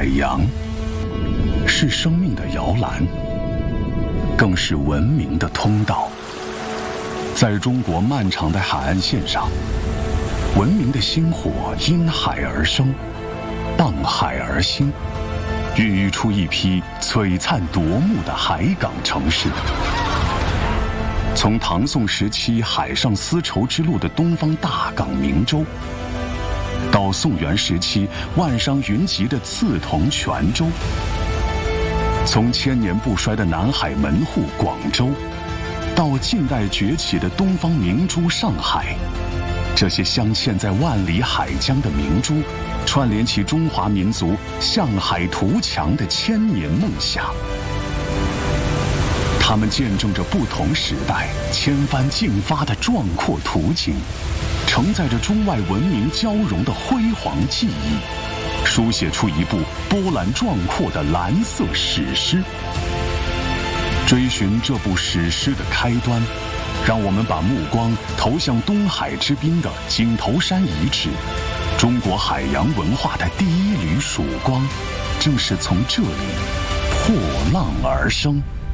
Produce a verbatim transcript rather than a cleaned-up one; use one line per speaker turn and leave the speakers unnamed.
洋是生命的摇篮，更是文明的通道。在中国漫长的海岸线上，文明的星火因海而生，傍海而兴，孕育出一批璀璨夺目的海港城市。从唐宋时期海上丝绸之路的东方大港明州，到宋元时期万商云集的刺桐泉州，从千年不衰的南海门户广州，到近代崛起的东方明珠上海，这些镶嵌在万里海疆的明珠，串联起中华民族向海图强的千年梦想。它们见证着不同时代千帆竞发的壮阔图景，承载着中外文明交融的辉煌记忆，书写出一部波澜壮阔的蓝色史诗。追寻这部史诗的开端，让我们把目光投向东海之滨的井头山遗址。中国海洋文化的第一缕曙光，正是从这里破浪而生。